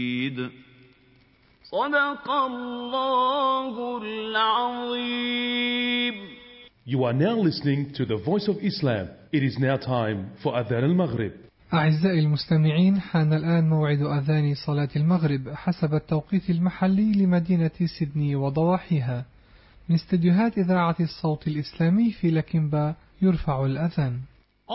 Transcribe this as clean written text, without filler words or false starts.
صدق الله العظيم. You are now listening to the Voice of Islam. It is now time for Adhan al-Maghrib. أعزائي المستمعين، حان الآن موعد أذان صلاة المغرب حسب التوقيت المحلي لمدينة سيدني وضواحيها. من استديوهات إذاعة الصوت الإسلامي في لكنبا يرفع الأذان.